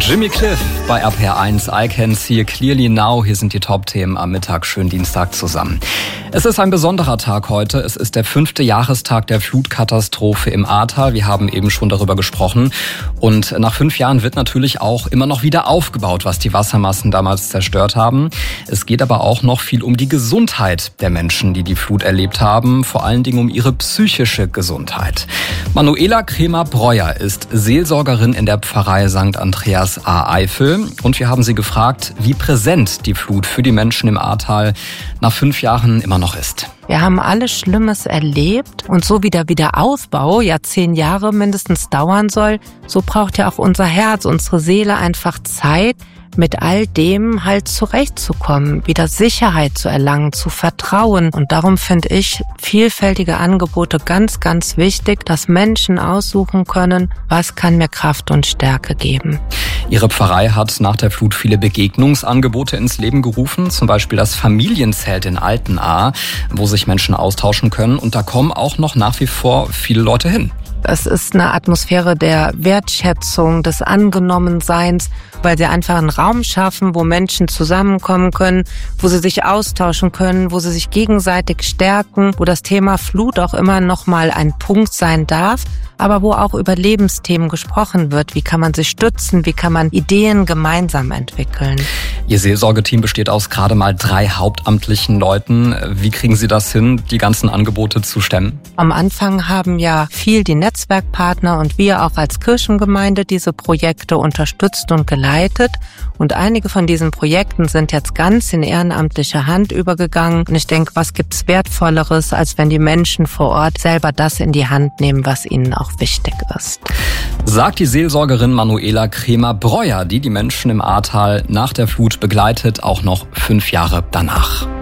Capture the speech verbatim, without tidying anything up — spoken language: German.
Jimmy Cliff bei R P R eins, I Can See It Clearly Now. Hier sind die Top-Themen am Mittag. Schönen Dienstag zusammen. Es ist ein besonderer Tag heute. Es ist der fünfte Jahrestag der Flutkatastrophe im Ahrtal. Wir haben eben schon darüber gesprochen. Und nach fünf Jahren wird natürlich auch immer noch wieder aufgebaut, was die Wassermassen damals zerstört haben. Es geht aber auch noch viel um die Gesundheit der Menschen, die die Flut erlebt haben. Vor allen Dingen um ihre psychische Gesundheit. Manuela Kremer-Breuer ist Seelsorgerin in der Pfarrei Sankt Andreas Ahr-Eifel. Und wir haben sie gefragt, wie präsent die Flut für die Menschen im Ahrtal nach fünf Jahren immer noch ist. Wir haben alles Schlimmes erlebt und so wie der Wiederaufbau ja zehn Jahre mindestens dauern soll, so braucht ja auch unser Herz, unsere Seele einfach Zeit, mit all dem halt zurechtzukommen, wieder Sicherheit zu erlangen, zu vertrauen. Und darum finde ich vielfältige Angebote ganz, ganz wichtig, dass Menschen aussuchen können, was kann mir Kraft und Stärke geben. Ihre Pfarrei hat nach der Flut viele Begegnungsangebote ins Leben gerufen, zum Beispiel das Familienzelt in Altenahr, wo sich Menschen austauschen können. Und da kommen auch noch nach wie vor viele Leute hin. Es ist eine Atmosphäre der Wertschätzung, des Angenommenseins, weil sie einfach einen Raum schaffen, wo Menschen zusammenkommen können, wo sie sich austauschen können, wo sie sich gegenseitig stärken, wo das Thema Flut auch immer noch mal ein Punkt sein darf, aber wo auch über Lebensthemen gesprochen wird. Wie kann man sich stützen? Wie kann man Ideen gemeinsam entwickeln? Ihr Seelsorgeteam besteht aus gerade mal drei hauptamtlichen Leuten. Wie kriegen Sie das hin, die ganzen Angebote zu stemmen? Am Anfang haben ja viel die Netzwerkpartner und wir auch als Kirchengemeinde diese Projekte unterstützt und geleitet. Und einige von diesen Projekten sind jetzt ganz in ehrenamtliche Hand übergegangen. Und ich denke, was gibt's Wertvolleres, als wenn die Menschen vor Ort selber das in die Hand nehmen, was ihnen auch wichtig ist. Sagt die Seelsorgerin Manuela Kremer-Breuer, die die Menschen im Ahrtal nach der Flut begleitet, auch noch fünf Jahre danach.